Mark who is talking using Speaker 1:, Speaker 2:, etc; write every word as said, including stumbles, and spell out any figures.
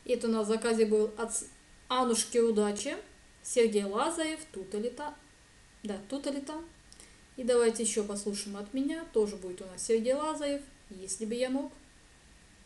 Speaker 1: Это у нас в заказе был от Анушки Удачи, Сергей Лазарев, тут или там. Да, тут или там. И давайте еще послушаем от меня. Тоже будет у нас Сергей Лазарев, если бы я мог.